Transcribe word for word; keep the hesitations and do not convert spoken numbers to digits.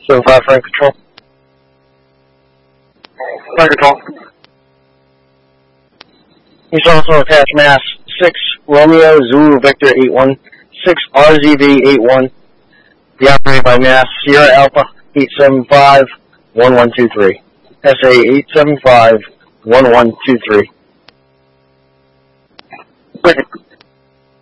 seven five, Frank Control. Frank Control. He's also attached Mass six, Romeo Zulu Victor eight one, six R Z V eight one. The operated by Mass Sierra Alpha eight seven five, one one two three. S A eight seven five, one one two three. Wicked.